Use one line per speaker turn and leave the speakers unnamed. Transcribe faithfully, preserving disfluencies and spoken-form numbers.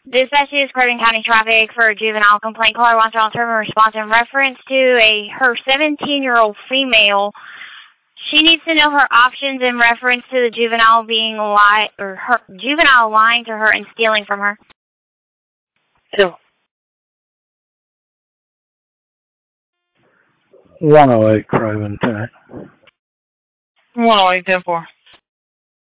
Dispatch is Craven County Traffic for a juvenile complaint. Caller wants to alter a response in reference to a her seventeen-year-old female. She needs to know her options in reference to the juvenile being li or her juvenile lying to her and stealing from her.
So,
one oh eight Craven County.
one oh eight ten four.